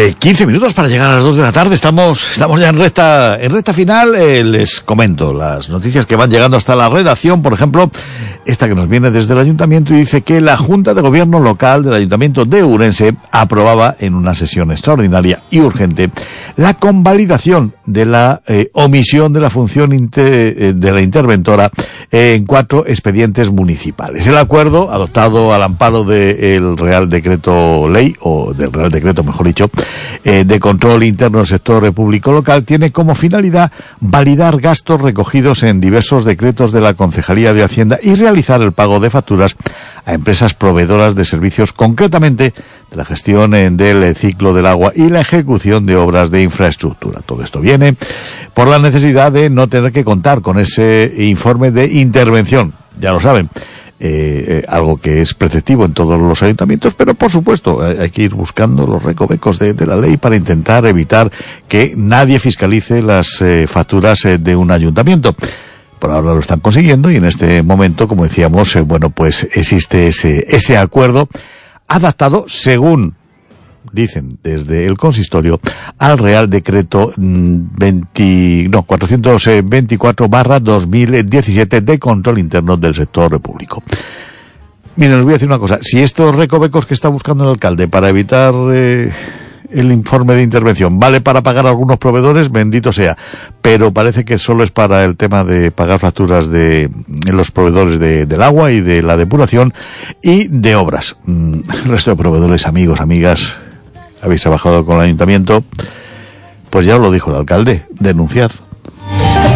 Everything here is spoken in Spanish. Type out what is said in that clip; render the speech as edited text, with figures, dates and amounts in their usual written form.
15 minutos para llegar a las 2 de la tarde. Estamos ya en recta final. Les comento las noticias que van llegando hasta la redacción. Por ejemplo, esta que nos viene desde el Ayuntamiento y dice que la Junta de Gobierno Local del Ayuntamiento de Ourense aprobaba en una sesión extraordinaria y urgente la convalidación de la omisión de la función de la interventora en 4 expedientes municipales. El acuerdo, adoptado al amparo del Real Decreto Ley, o del Real Decreto, mejor dicho, de control interno del sector público local, tiene como finalidad validar gastos recogidos en diversos decretos de la Concejalía de Hacienda y realizar el pago de facturas a empresas proveedoras de servicios, concretamente de la gestión del ciclo del agua y la ejecución de obras de infraestructura. Todo esto viene por la necesidad de no tener que contar con ese informe de intervención. Ya lo saben. Algo que es preceptivo en todos los ayuntamientos, pero por supuesto hay que ir buscando los recovecos de la ley para intentar evitar que nadie fiscalice las facturas de un ayuntamiento. Por ahora lo están consiguiendo y en este momento, como decíamos, pues existe ese acuerdo adaptado, según dicen desde el consistorio, al Real Decreto 424/2017 de control interno del sector público. Miren, les voy a decir una cosa. Si estos recovecos que está buscando el alcalde para evitar el informe de intervención vale para pagar a algunos proveedores, bendito sea, pero parece que solo es para el tema de pagar facturas de los proveedores del agua y de la depuración y de obras. El resto de proveedores, amigos, amigas, habéis trabajado con el ayuntamiento, pues ya os lo dijo el alcalde, denunciad.